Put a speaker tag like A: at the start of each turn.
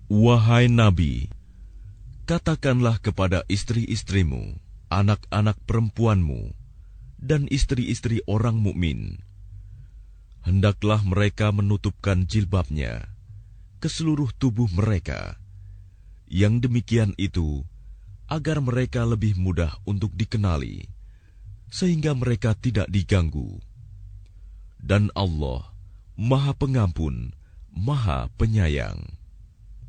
A: Wahai Nabi, katakanlah kepada istri-istrimu, anak-anak perempuanmu, dan istri-istri orang mukmin, hendaklah mereka menutupkan jilbabnya ke seluruh tubuh mereka. Yang demikian itu agar mereka lebih mudah untuk dikenali, sehingga mereka tidak diganggu. Dan Allah Maha Pengampun, Maha Penyayang.